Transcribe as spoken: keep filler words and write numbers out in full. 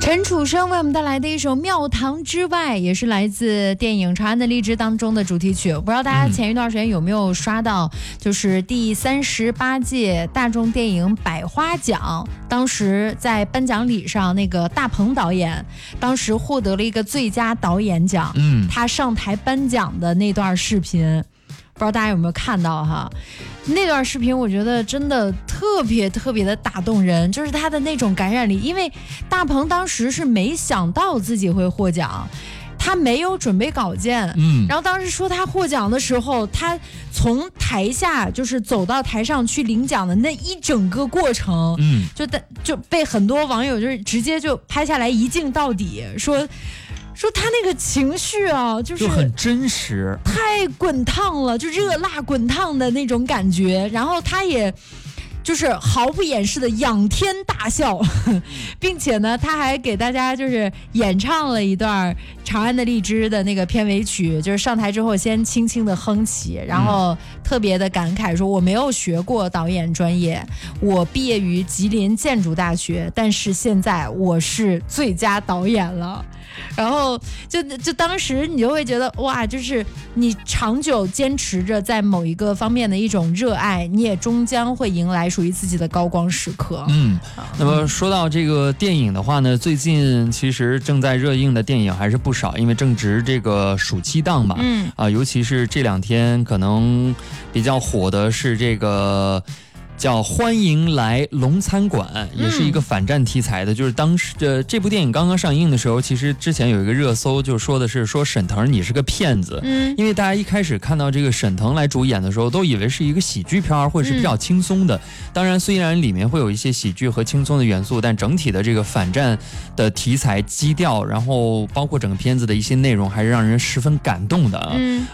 陈楚生为我们带来的一首《庙堂之外》，也是来自电影《长安的荔枝》当中的主题曲。我不知道大家前一段时间有没有刷到，就是第三十八届大众电影百花奖，当时在颁奖礼上，那个大鹏导演当时获得了一个最佳导演奖。嗯，他上台颁奖的那段视频，不知道大家有没有看到哈？那段视频我觉得真的特别特别的打动人，就是他的那种感染力。因为大鹏当时是没想到自己会获奖，他没有准备稿件，嗯，然后当时说他获奖的时候，他从台下就是走到台上去领奖的那一整个过程，嗯，就就被很多网友就是直接就拍下来一镜到底，说。说他那个情绪啊，就是就很真实， 太滚烫了，就热辣滚烫的那种感觉。然后他也就是毫不掩饰的仰天大笑，并且呢，他还给大家就是演唱了一段《长安的荔枝》的那个片尾曲，就是上台之后先轻轻的哼起，然后特别的感慨说：“我没有学过导演专业，我毕业于吉林建筑大学，但是现在我是最佳导演了。”然后就就当时你就会觉得哇，就是你长久坚持着在某一个方面的一种热爱，你也终将会迎来属于自己的高光时刻。 嗯，那么说到这个电影的话呢，最近其实正在热映的电影还是不少，因为正值这个暑期档嘛，嗯啊、呃，尤其是这两天可能比较火的是这个。叫欢迎来龙餐馆，也是一个反战题材的。嗯、就是当时呃这部电影刚刚上映的时候，其实之前有一个热搜，就说的是说沈腾你是个骗子。嗯，因为大家一开始看到这个沈腾来主演的时候，都以为是一个喜剧片或者是比较轻松的。嗯、当然，虽然里面会有一些喜剧和轻松的元素，但整体的这个反战的题材基调，然后包括整个片子的一些内容，还是让人十分感动的。嗯。